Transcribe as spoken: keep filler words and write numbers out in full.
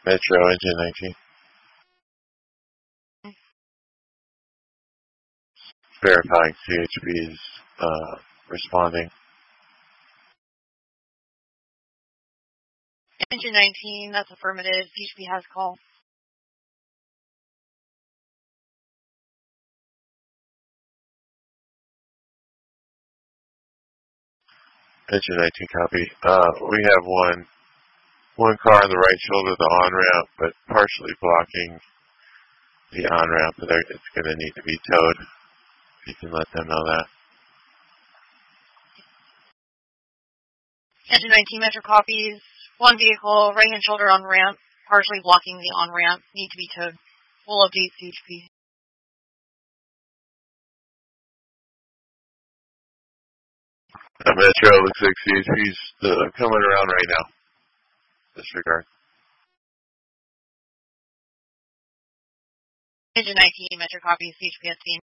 Metro Engine nineteen. Verifying C H P is uh, responding. Engine nineteen, that's affirmative. C H P has call. Engine nineteen copy. Uh, we have one one car on the right shoulder of the on-ramp, but partially blocking the on-ramp. It's going to need to be towed. You can let them know that. Engine nineteen Metro copies. One vehicle, right hand shoulder on ramp, partially blocking the on-ramp. Need to be towed. We'll update C H P. Uh, Metro looks like C H P's uh, coming around right now. Disregard. Engine nineteen Metro copies. C H P has seen.